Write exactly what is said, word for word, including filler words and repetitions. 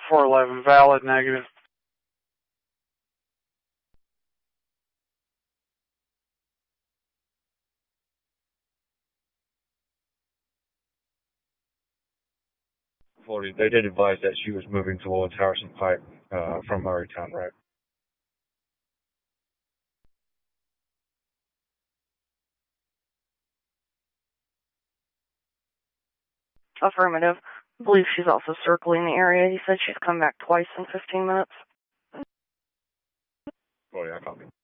four eleven, valid, negative. forty, they did advise that she was moving towards Harrison Pike uh, from Murraytown, right? Affirmative. I believe she's also circling the area. He said she's come back twice in fifteen minutes. forty, I copy.